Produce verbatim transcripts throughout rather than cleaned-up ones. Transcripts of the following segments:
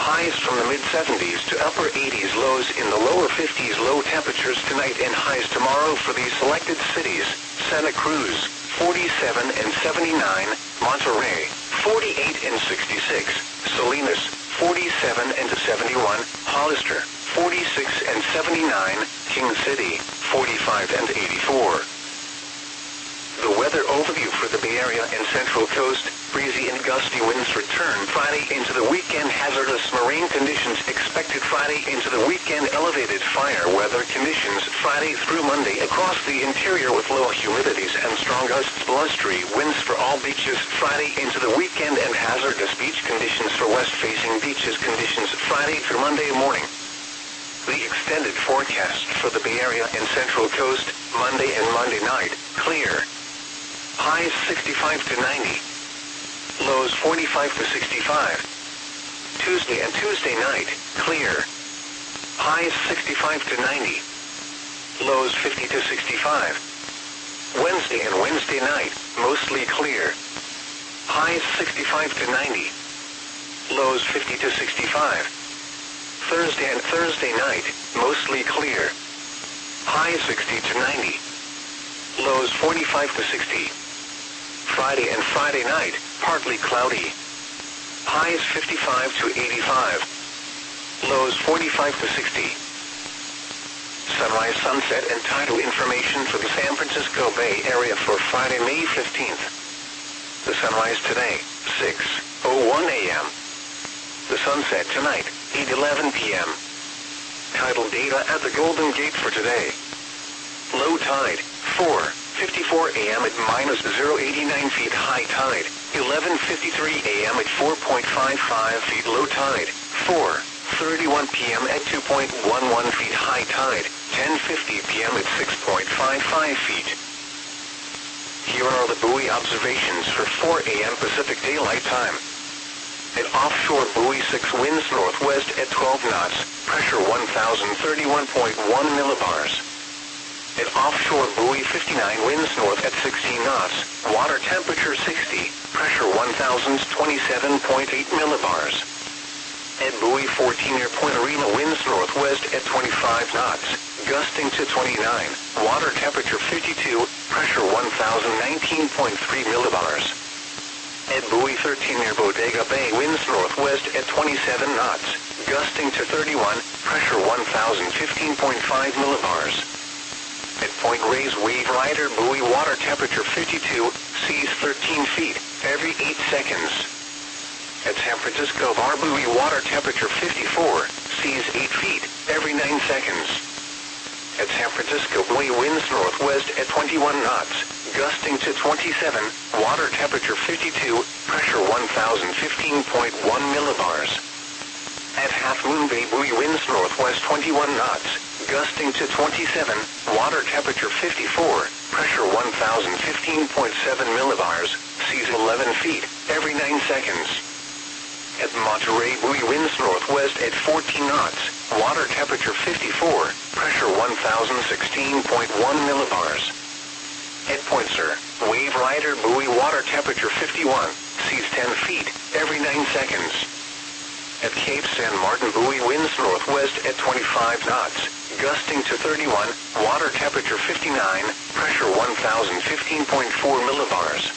Highs from the mid seventies to upper eighties, lows in the lower fifties. Low temperatures tonight and highs tomorrow for these selected cities: Santa Cruz, forty-seven and seventy-nine, Monterey, forty-eight and sixty-six, Salinas, forty-seven and seventy-one, Hollister, forty-six and seventy-nine, King City, forty-five and eighty-four. The weather overview for the Bay Area and Central Coast: breezy and gusty winds return Friday into the weekend. Hazardous marine conditions expected Friday into the weekend. Elevated fire weather conditions Friday through Monday across the interior with low humidities and strong gusts. Blustery winds for all beaches Friday into the weekend, and hazardous beach conditions for west-facing beaches. Conditions Friday through Monday morning. The extended forecast for the Bay Area and Central Coast: Monday and Monday night, clear. Highs sixty-five to ninety. Lows forty-five to sixty-five. Tuesday and Tuesday night, clear. Highs sixty-five to ninety. Lows fifty to sixty-five. Wednesday and Wednesday night, mostly clear. Highs sixty-five to ninety. Lows fifty to sixty-five. Thursday and Thursday night, mostly clear. Highs sixty to ninety. Lows forty-five to sixty. Friday and Friday night, partly cloudy. Highs fifty-five to eighty-five. Lows forty-five to sixty. Sunrise, sunset, and tidal information for the San Francisco Bay Area for Friday, May fifteenth. The sunrise today, six oh one a m The sunset tonight, eight eleven p m Tidal data at the Golden Gate for today. Low tide, four fifty-four a m at minus zero point eight nine feet. High tide, eleven fifty-three a m at four point five five feet. Low tide, four thirty-one p m at two point one one feet. High tide, ten fifty p m at six point five five feet. Here are the buoy observations for four a m Pacific Daylight Time. At offshore buoy six, winds northwest at twelve knots, pressure one thousand thirty-one point one millibars. At offshore buoy fifty-nine, winds north at sixteen knots, water temperature sixty, pressure one thousand twenty-seven point eight millibars. At buoy fourteen, near Point Arena, winds northwest at twenty-five knots, gusting to twenty-nine, water temperature fifty-two, pressure one thousand nineteen point three millibars. At buoy thirteen, near Bodega Bay, winds northwest at twenty-seven knots, gusting to thirty-one, pressure one thousand fifteen point five millibars. At Point Reyes, Wave Rider buoy, water temperature fifty-two, seas thirteen feet, every eight seconds. At San Francisco Bar buoy, water temperature fifty-four, seas eight feet, every nine seconds. At San Francisco buoy, winds northwest at twenty-one knots, gusting to twenty-seven, water temperature fifty-two, pressure one thousand fifteen point one millibars. At Half Moon Bay buoy, winds northwest twenty-one knots, gusting to twenty-seven, water temperature fifty-four, pressure one thousand fifteen point seven millibars, seas eleven feet, every nine seconds. At Monterey buoy, winds northwest at fourteen knots, water temperature fifty-four, pressure one thousand sixteen point one millibars. At Point Sur, Wave Rider buoy, water temperature fifty-one, seas ten feet, every nine seconds. At Cape San Martin buoy, winds northwest at twenty-five knots, gusting to thirty-one, water temperature fifty-nine, pressure one thousand fifteen point four millibars.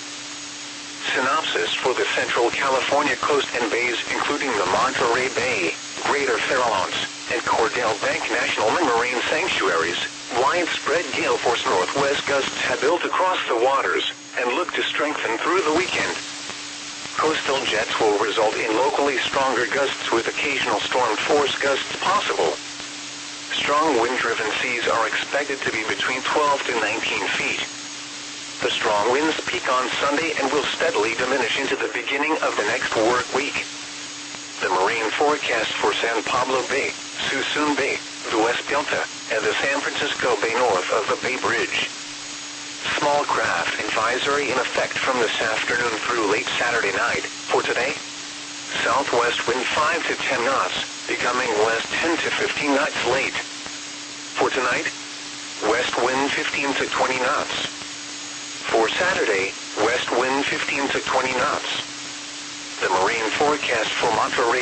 Synopsis for the Central California coast and bays, including the Monterey Bay, Greater Farallones, and Cordell Bank National Marine Sanctuaries. Widespread gale force northwest gusts have built across the waters and look to strengthen through the weekend. Coastal jets will result in locally stronger gusts with occasional storm force gusts possible. Strong wind-driven seas are expected to be between twelve to nineteen feet. The strong winds peak on Sunday and will steadily diminish into the beginning of the next work week. The marine forecast for San Pablo Bay, Suisun Bay, the West Delta, and the San Francisco Bay north of the Bay Bridge. Small craft advisory in effect from this afternoon through late Saturday night. For today, southwest wind five to ten knots, becoming west ten to fifteen knots late. For tonight, west wind fifteen to twenty knots. For Saturday, west wind fifteen to twenty knots. The marine forecast for Monterey